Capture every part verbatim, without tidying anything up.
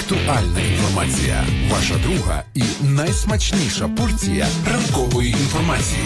Актуальна інформація. Ваша друга і найсмачніша порція ранкової інформації.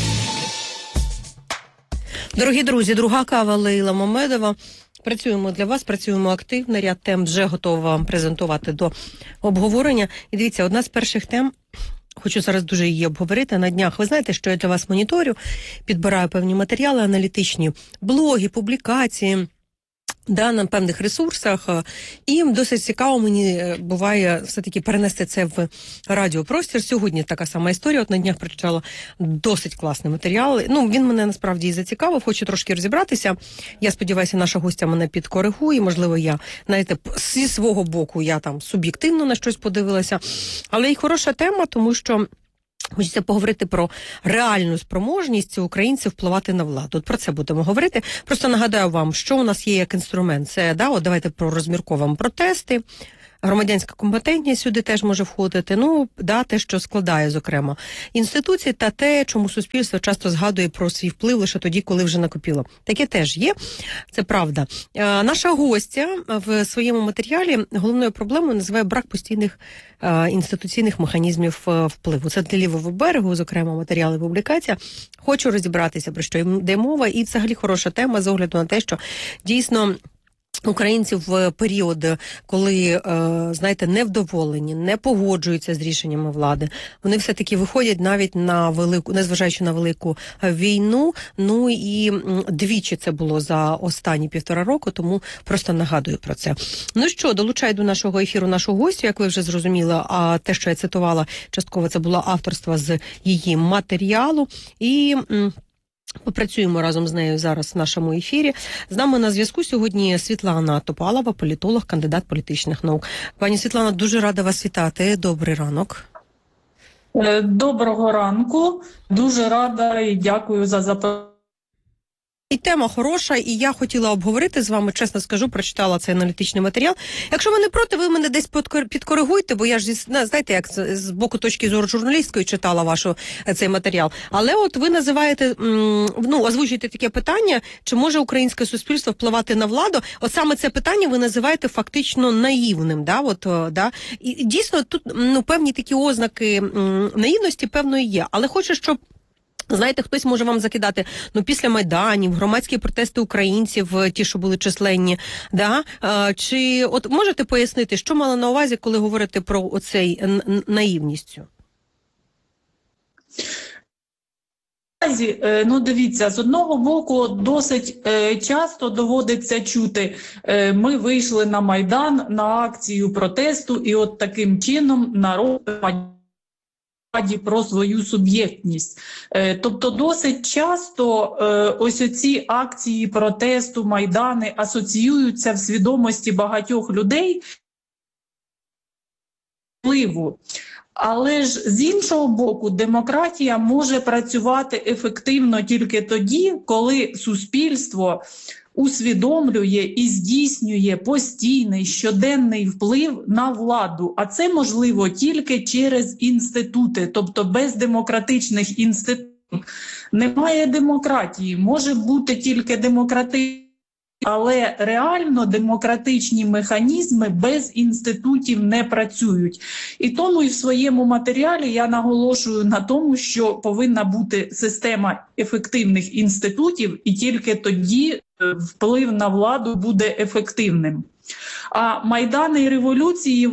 Дорогі друзі, друга кава Лейла Мамедова. Працюємо для вас, працюємо активно, ряд тем вже готова вам презентувати до обговорення. І дивіться, одна з перших тем, хочу зараз дуже її обговорити на днях. Ви знаєте, що я для вас моніторю, підбираю певні матеріали аналітичні, блоги, публікації, да, на певних ресурсах. І досить цікаво мені буває все-таки перенести це в радіопростір. Сьогодні така сама історія. От на днях прочитала досить класний матеріал. Ну, він мене насправді і зацікавив. Хочу трошки розібратися. Я сподіваюся, наша гостя мене підкоригує. Можливо, я, знаєте, зі свого боку я там суб'єктивно на щось подивилася. Але і хороша тема, тому що хочеться поговорити про реальну спроможність українців впливати на владу. От про це будемо говорити. Просто нагадаю вам, що у нас є як інструмент. Це, да, от давайте пророзмірковуємо протести, громадянська компетентність сюди теж може входити. Ну, да, те, що складає, зокрема, інституції та те, чому суспільство часто згадує про свій вплив лише тоді, коли вже накопіло. Таке теж є, це правда. Е, наша гостя в своєму матеріалі головною проблемою називає брак постійних е, інституційних механізмів е, впливу. Це для лівого берегу, зокрема, матеріали, публікація. Хочу розібратися, про що йде мова, і взагалі хороша тема з огляду на те, що дійсно українців в період, коли, знаєте, невдоволені, не погоджуються з рішеннями влади, вони все-таки виходять навіть на велику, незважаючи на велику війну, ну і двічі це було за останні півтора року, тому просто нагадую про це. Ну що, долучаю до нашого ефіру нашу гостю, як ви вже зрозуміли, а те, що я цитувала, частково це було авторство з її матеріалу, і попрацюємо разом з нею зараз в нашому ефірі. З нами на зв'язку сьогодні Світлана Топалова, політолог, кандидат політичних наук. Пані Світлана, дуже рада вас вітати. Добрий ранок. Доброго ранку. Дуже рада і дякую за запитання. І тема хороша, і я хотіла обговорити з вами, чесно скажу, прочитала цей аналітичний матеріал. Якщо ви не проти, ви мене десь підкоригуйте, бо я ж, знаєте, як з боку точки зору журналістської читала вашу цей матеріал. Але от ви називаєте, ну, озвучуєте таке питання, чи може українське суспільство впливати на владу? От саме це питання ви називаєте фактично наївним, да? От, да? І дійсно тут, ну, певні такі ознаки наївності, певно, є. Але хочу, щоб знаєте, хтось може вам закидати, ну, після Майданів, громадські протести українців, ті, що були численні, да? Чи от можете пояснити, що мали на увазі, коли говорите про оцей наївністю? Ну, дивіться, з одного боку, досить часто доводиться чути, ми вийшли на Майдан, на акцію протесту, і от таким чином народ про свою суб'єктність. Тобто досить часто ось оці акції протесту, Майдани асоціюються в свідомості багатьох людей впливу. Але ж з іншого боку, демократія може працювати ефективно тільки тоді, коли суспільство усвідомлює і здійснює постійний щоденний вплив на владу. А це можливо тільки через інститути. Тобто без демократичних інститутів немає демократії. Може бути тільки демократичні, але реально демократичні механізми без інститутів не працюють. І тому і в своєму матеріалі я наголошую на тому, що повинна бути система ефективних інститутів, і тільки тоді вплив на владу буде ефективним. А Майдани і революції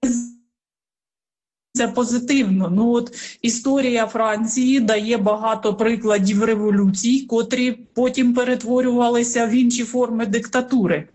це позитивно. Ну от історія Франції дає багато прикладів революцій, котрі потім перетворювалися в інші форми диктатури.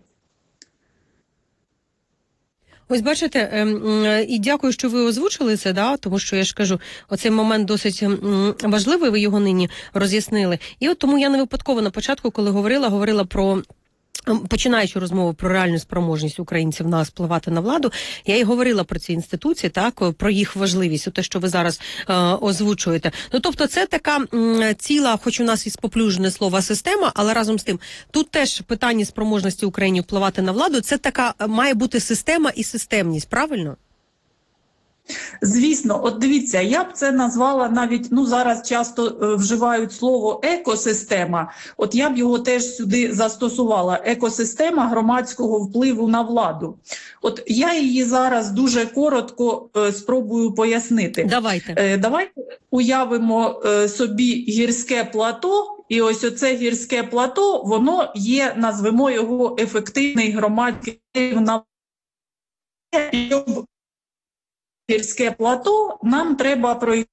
Ось бачите, і дякую, що ви озвучили це, да, тому що я ж кажу, оцей момент досить важливий, ви його нині роз'яснили. І от тому я не випадково на початку, коли говорила, говорила про, починаючи розмову про реальну спроможність українців на впливати на владу, я і говорила про ці інституції, так, про їх важливість, те, що ви зараз е, озвучуєте. Ну, тобто це така м, ціла, хоч у нас і споплюжене слово система, але разом з тим, тут теж питання спроможності України впливати на владу, це така, має бути система і системність, правильно? Звісно, от дивіться, я б це назвала навіть, ну зараз часто е, вживають слово екосистема, от я б його теж сюди застосувала, екосистема громадського впливу на владу. От я її зараз дуже коротко е, спробую пояснити. Давайте. Е, давайте уявимо е, собі гірське плато, і ось оце гірське плато, воно є, назвемо його ефективний громадський вплив на владу. Гірське плато, нам треба пройти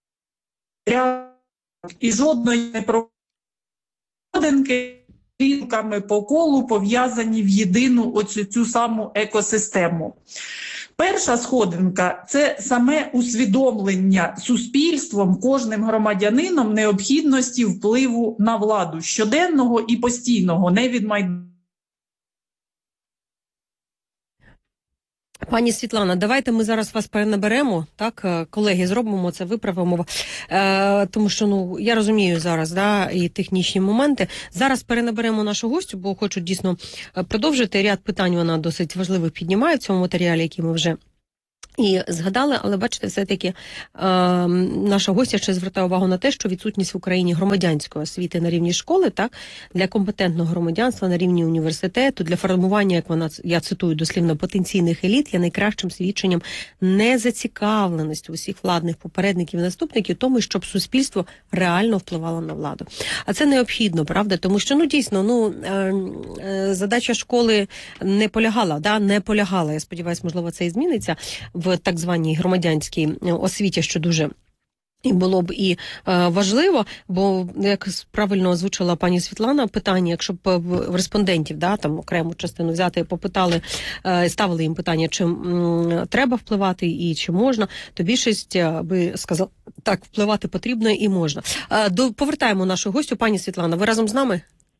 і жодної непроходинки стрілками по колу пов'язані в єдину оцю цю саму екосистему. Перша сходинка – це саме усвідомлення суспільством, кожним громадянином необхідності впливу на владу, щоденного і постійного, не від майбутнього. Пані Світлана, давайте ми зараз вас перенаберемо, так, колеги, зробимо це, виправимо, е, тому що, ну, я розумію зараз, да, і технічні моменти. Зараз перенаберемо нашу гостю, бо хочу дійсно продовжити. Ряд питань вона досить важливих піднімає в цьому матеріалі, який ми вже і згадали, але бачите, все-таки е, наша гостя ще звертає увагу на те, що відсутність в Україні громадянської освіти на рівні школи, так, для компетентного громадянства на рівні університету, для формування, як вона, я цитую дослівно, потенційних еліт, є найкращим свідченням незацікавленості усіх владних попередників і наступників тому, щоб суспільство реально впливало на владу. А це необхідно, правда? Тому що, ну, дійсно, ну, е, е, задача школи не полягала, да, не полягала, я сподіваюся, можливо, це і зміниться, в так званій громадянській освіті, що дуже і було б і е, важливо, бо, як правильно озвучила пані Світлана, питання, якщо б в респондентів, да, там окрему частину взяти, попитали, е, ставили їм питання, чи м, треба впливати і чи можна, то більшість би сказала, так, впливати потрібно і можна. Е, до, повертаємо нашу гостю. Пані Світлана, ви разом з нами?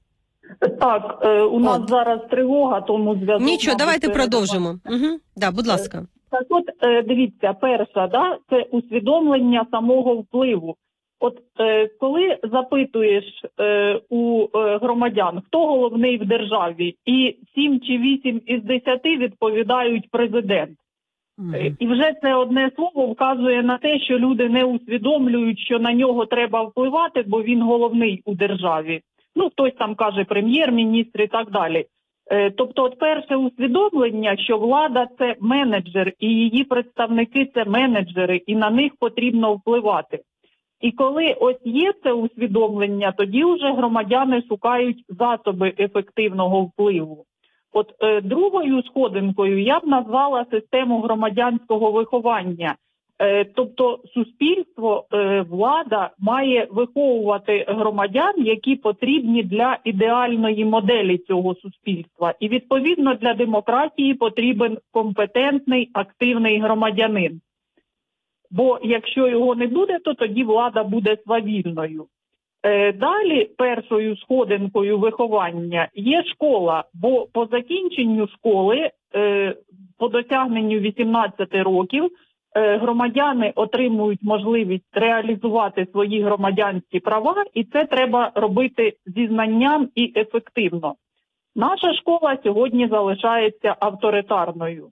Так, е, у нас От. зараз тривога, тому зв'язок... Нічого, давайте передавати. продовжимо. Угу. Да, будь ласка. Так от, е, дивіться, перша, да, це усвідомлення самого впливу. От е, коли запитуєш е, у е, громадян, хто головний в державі, і сім чи вісім із десяти відповідають президент. Mm-hmm. І вже це одне слово вказує на те, що люди не усвідомлюють, що на нього треба впливати, бо він головний у державі. Ну, хтось там каже прем'єр-міністр і так далі. Тобто, от перше усвідомлення, що влада – це менеджер, і її представники – це менеджери, і на них потрібно впливати. І коли ось є це усвідомлення, тоді вже громадяни шукають засоби ефективного впливу. От е, другою сходинкою я б назвала систему громадянського виховання. Е, тобто суспільство, е, влада має виховувати громадян, які потрібні для ідеальної моделі цього суспільства. І відповідно для демократії потрібен компетентний, активний громадянин. Бо якщо його не буде, то тоді влада буде свавільною. Е, далі першою сходинкою виховання є школа, бо по закінченню школи, е, по досягненню вісімнадцяти років, громадяни отримують можливість реалізувати свої громадянські права, і це треба робити зі знанням і ефективно. Наша школа сьогодні залишається авторитарною.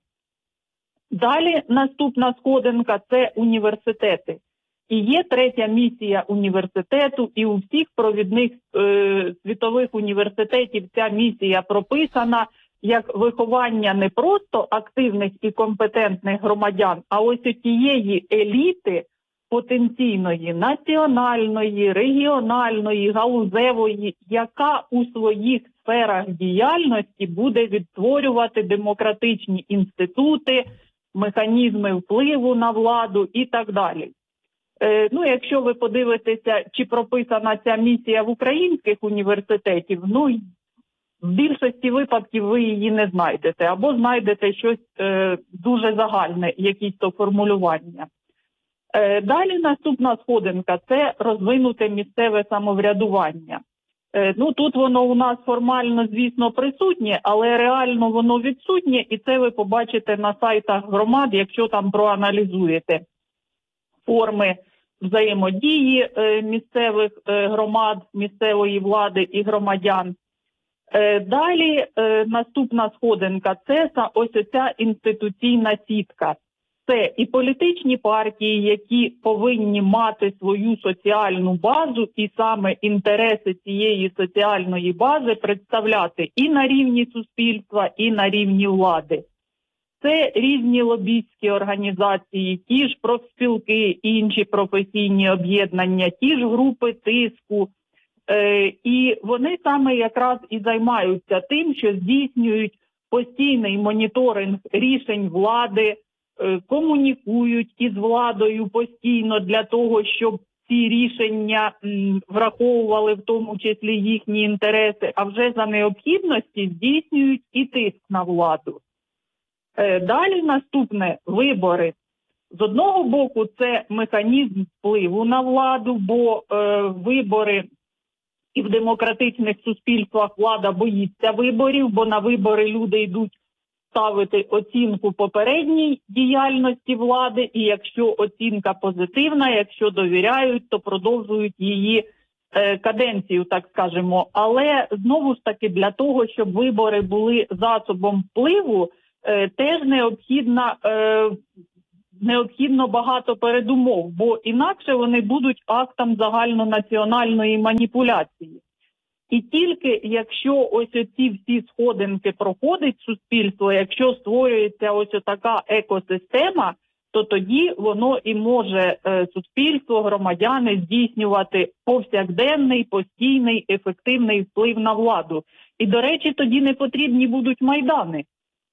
Далі наступна сходинка – це університети. І є третя місія університету, і у всіх провідних е, світових університетів ця місія прописана – як виховання не просто активних і компетентних громадян, а ось тієї еліти потенційної, національної, регіональної, галузевої, яка у своїх сферах діяльності буде відтворювати демократичні інститути, механізми впливу на владу і так далі. Е, ну, якщо ви подивитеся, чи прописана ця місія в українських університетів, ну, в більшості випадків ви її не знайдете, або знайдете щось е, дуже загальне, якісь то формулювання. Е, далі наступна сходинка – це розвинуте місцеве самоврядування. Е, ну, тут воно у нас формально, звісно, присутнє, але реально воно відсутнє, і це ви побачите на сайтах громад, якщо там проаналізуєте форми взаємодії е, місцевих е, громад, місцевої влади і громадян. Далі е, наступна сходинка – це ось ця інституційна сітка. Це і політичні партії, які повинні мати свою соціальну базу, і саме інтереси цієї соціальної бази представляти і на рівні суспільства, і на рівні влади. Це різні лобістські організації, ті ж профспілки, інші професійні об'єднання, ті ж групи тиску. Е, і вони саме якраз і займаються тим, що здійснюють постійний моніторинг рішень влади, е, комунікують із владою постійно для того, щоб ці рішення м, враховували в тому числі їхні інтереси, а вже за необхідності здійснюють і тиск на владу. Далі наступне – вибори. З одного боку, це механізм впливу на владу, бо е, вибори і в демократичних суспільствах влада боїться виборів, бо на вибори люди йдуть ставити оцінку попередній діяльності влади, і якщо оцінка позитивна, якщо довіряють, то продовжують її е, каденцію, так скажемо. Але знову ж таки для того, щоб вибори були засобом впливу, теж необхідно, е, необхідно багато передумов, бо інакше вони будуть актом загальнонаціональної маніпуляції. І тільки якщо ось оці всі сходинки проходить суспільство, якщо створюється ось така екосистема, то тоді воно і може е, суспільство, громадяни здійснювати повсякденний, постійний, ефективний вплив на владу. І, до речі, тоді не потрібні будуть майдани.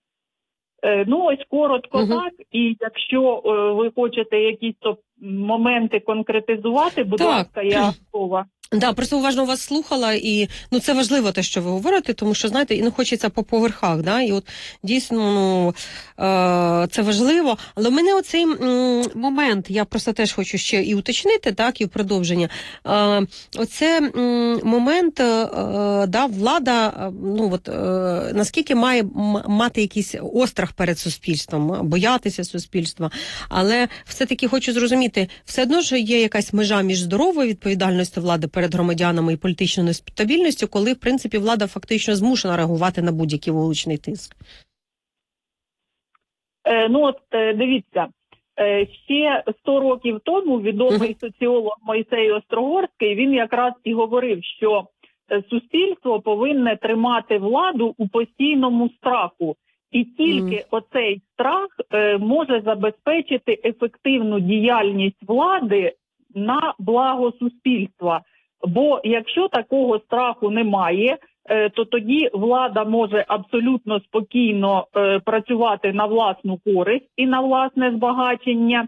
Ну, ось коротко uh-huh. так, і якщо е, ви хочете якісь то моменти конкретизувати, будь ласка, я готова. Да, просто уважно вас слухала, і ну це важливо те, що ви говорите, тому що, знаєте, і не хочеться по поверхах, да, і от дійсно, ну, е, це важливо. Але в мене оцей м, момент, я просто теж хочу ще і уточнити, так, і в продовження. Е, оце м, момент, е, да, влада, ну, от, е, наскільки має мати якийсь острах перед суспільством, боятися суспільства, але все-таки хочу зрозуміти, все одно ж є якась межа між здоровою відповідальністю влади перед громадянами і політичною нестабільністю, коли, в принципі, влада фактично змушена реагувати на будь-який вуличний тиск? Е, ну, от, е, дивіться, е, ще сто років тому відомий uh-huh. соціолог Мойсей Острогорський, він якраз і говорив, що суспільство повинне тримати владу у постійному страху. І тільки mm. оцей страх е, може забезпечити ефективну діяльність влади на благо суспільства. Бо якщо такого страху немає, е, то тоді влада може абсолютно спокійно е, працювати на власну користь і на власне збагачення.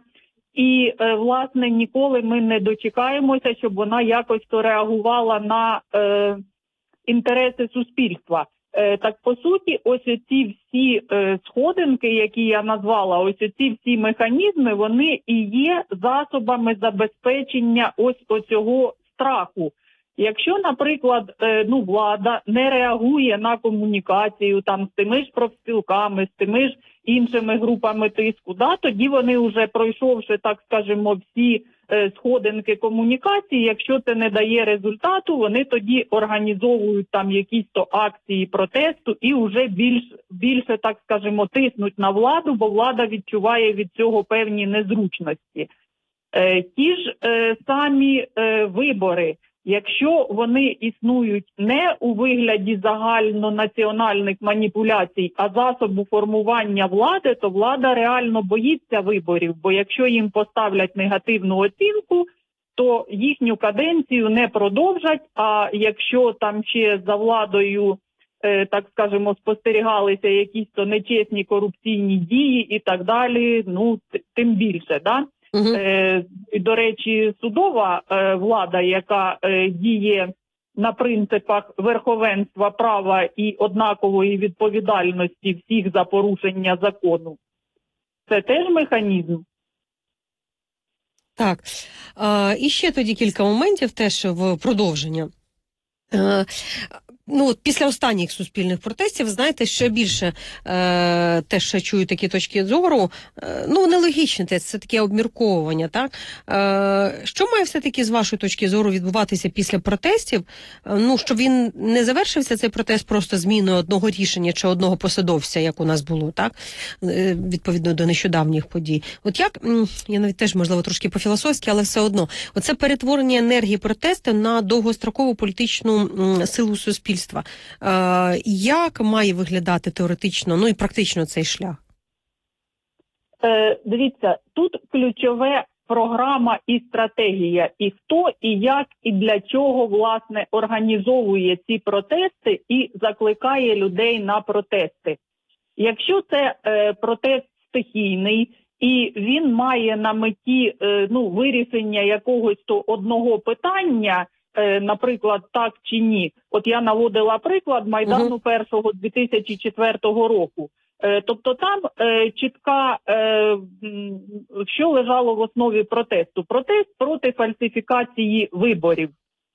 І, е, власне, ніколи ми не дочекаємося, щоб вона якось то реагувала на е, інтереси суспільства. Е, так, по суті, ось ці всі е, сходинки, які я назвала, ось ці всі механізми, вони і є засобами забезпечення ось оцього страху. Якщо, наприклад, е, ну, влада не реагує на комунікацію там, з тими ж профспілками, з тими ж іншими групами тиску, да, тоді вони вже пройшовши, так скажемо, всі е, сходинки комунікації, якщо це не дає результату, вони тоді організовують там якісь то акції протесту і вже більш, більше, так скажемо, тиснуть на владу, бо влада відчуває від цього певні незручності. Е, ті ж е, самі е, вибори, якщо вони існують не у вигляді загальнонаціональних маніпуляцій, а засобу формування влади, то влада реально боїться виборів, бо якщо їм поставлять негативну оцінку, то їхню каденцію не продовжать, а якщо там ще за владою, е, так скажемо, спостерігалися якісь то нечесні корупційні дії і так далі, ну, тим більше, да? Uh-huh. Е, до речі, судова е, влада, яка е, діє на принципах верховенства права і однакової відповідальності всіх за порушення закону, це теж механізм. Так. А, і ще тоді кілька моментів теж в продовження. ну, от після останніх суспільних протестів, знаєте, ще більше е, теж ще чую такі точки зору. Е, ну, нелогічне, це, це таке обмірковування, так? Е, що має все-таки з вашої точки зору відбуватися після протестів? Е, ну, щоб він не завершився, цей протест, просто зміною одного рішення чи одного посадовця, як у нас було, так? Е, відповідно до нещодавніх подій. От як, я навіть теж, можливо, трошки по-філософськи, але все одно, оце перетворення енергії протесту на довгострокову політичну м, силу суспільства. Е, як має виглядати теоретично, ну і практично цей шлях? Е, дивіться, тут ключове програма і стратегія, і хто, і як, і для чого, власне, організовує ці протести і закликає людей на протести. Якщо це е, протест стихійний, і він має на меті е, ну, вирішення якогось то одного питання, е, наприклад, так чи ні. От я наводила приклад Майдану першого дві тисячі четвертого року. Е, тобто там е, чітка, е, що лежало в основі протесту? Протест проти фальсифікації виборів.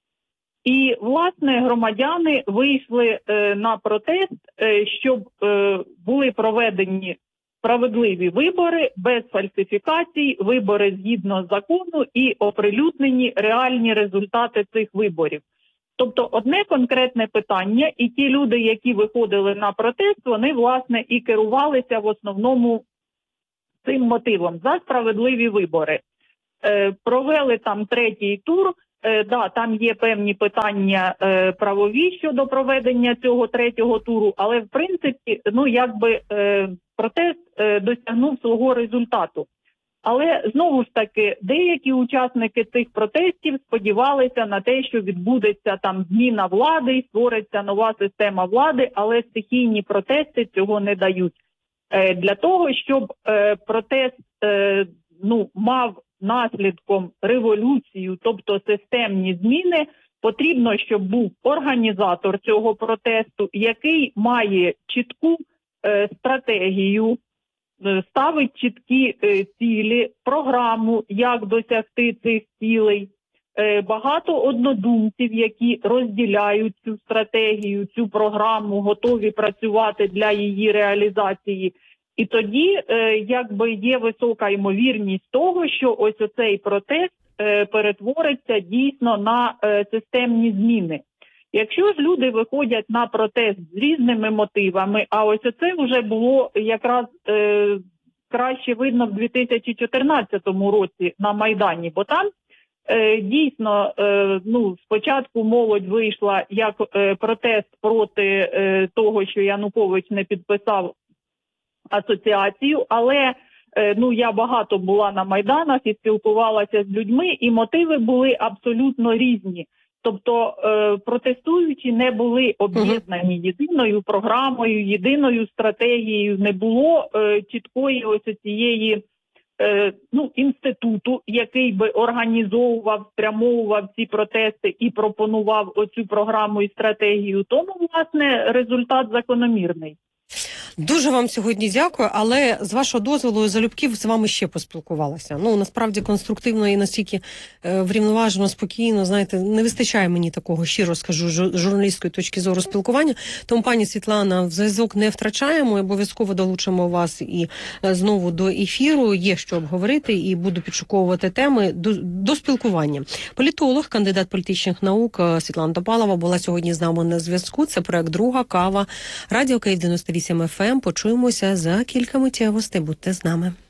І, власне, громадяни вийшли е, на протест, е, щоб е, були проведені справедливі вибори без фальсифікацій, вибори згідно закону і оприлюднені реальні результати цих виборів. Тобто одне конкретне питання, і ті люди, які виходили на протест, вони, власне, і керувалися в основному цим мотивом за справедливі вибори. Е, провели там третій тур. Е, да, там є певні питання е, правові щодо проведення цього третього туру, але в принципі, ну якби е, протест е, досягнув свого результату. Але знову ж таки, деякі учасники цих протестів сподівалися на те, що відбудеться там зміна влади і створиться нова система влади, але стихійні протести цього не дають. Е, для того, щоб е, протест е, ну мав наслідком революцію, тобто системні зміни, потрібно, щоб був організатор цього протесту, який має чітку е, стратегію, е, ставить чіткі е, цілі, програму, як досягти цих цілей. Е, багато однодумців, які розділяють цю стратегію, цю програму, готові працювати для її реалізації. І тоді, е, якби, є висока ймовірність того, що ось оцей протест е, перетвориться дійсно на е, системні зміни. Якщо ж люди виходять на протест з різними мотивами, а ось оце вже було якраз е, краще видно в дві тисячі чотирнадцятому році на Майдані, бо там е, дійсно е, ну, спочатку молодь вийшла як е, протест проти е, того, що Янукович не підписав асоціацію, але ну я багато була на Майданах і спілкувалася з людьми, і мотиви були абсолютно різні. Тобто е, протестуючі не були об'єднані єдиною програмою, єдиною стратегією, не було е, чіткої ось цієї е, ну, інституту, який би організовував, спрямовував ці протести і пропонував оцю програму і стратегію. Тому, власне, результат закономірний. Дуже вам сьогодні дякую, але з вашого дозволу залюбки з вами ще поспілкувалася. Ну, насправді конструктивно і настільки е, врівноважено, спокійно, знаєте, не вистачає мені такого, щиро скажу, журналістської точки зору спілкування. Тому, пані Світлана, в зв'язок не втрачаємо, обов'язково долучимо вас і е, знову до ефіру. Є що обговорити і буду підшуковувати теми до, до спілкування. Політолог, кандидат політичних наук Світлана Топалова була сьогодні з нами на зв'язку. Це проект «Друга кава», Радіо Київ дев'яносто вісім еф ем. Почуємося за кілька миттєвостей. Будьте з нами.